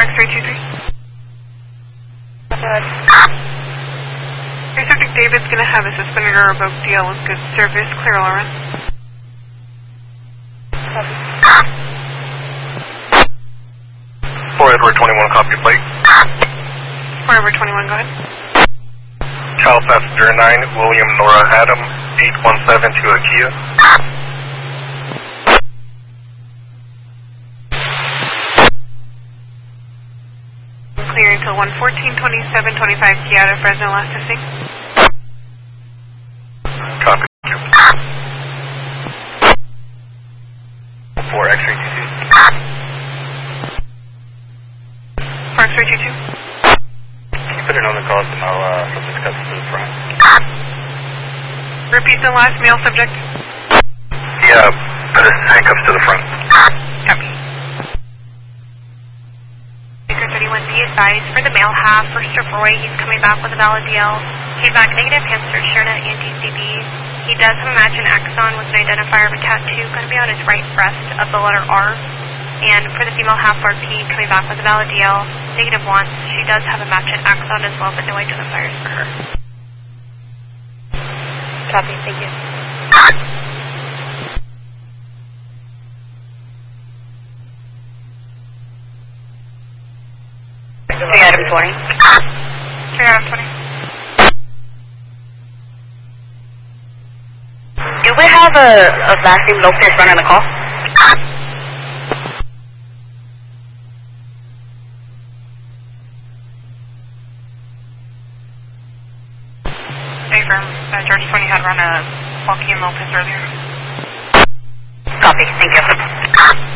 X-ray 23. Your subject David's going to have a suspended or revoked DL with good service. Clear all around. For Edward 21, copy plate. For Edward 21, go ahead. Child passenger 9, William Nora Adam, 817 to a Kia. Clear until 1:14:27:25 Kia out of Fresno, last testing. Copy. For X-ray 22. For X-ray 22. Can you put it on the call and I'll flip this cup to the front? Repeat the last male subject. Yeah, put his handcuffs to the front. Copy. Baker 31, be advised for the male half, First of Roy, he's coming back with a valid DL. Came back negative, hamster, Sherna, and DCB. He does have a match in axon with an identifier of a tattoo, going to be on his right breast of the letter R. And for the female half RP, coming back with a valid DL, negative once. She does have a match in axon as well, but no identifiers for her. Copy, thank you. Adam 20. Adam 20. Do we have a last name Lopez running the call? Hey, firm. George 20 had run a Joaquin Lopez earlier.